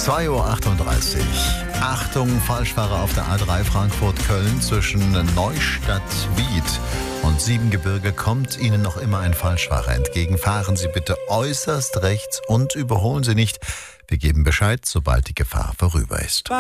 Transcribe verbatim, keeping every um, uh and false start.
zwei Uhr achtunddreißig. Achtung, Falschfahrer auf der A drei Frankfurt-Köln zwischen Neustadt-Wied und Siebengebirge kommt Ihnen noch immer ein Falschfahrer entgegen. Fahren Sie bitte äußerst rechts und überholen Sie nicht. Wir geben Bescheid, sobald die Gefahr vorüber ist.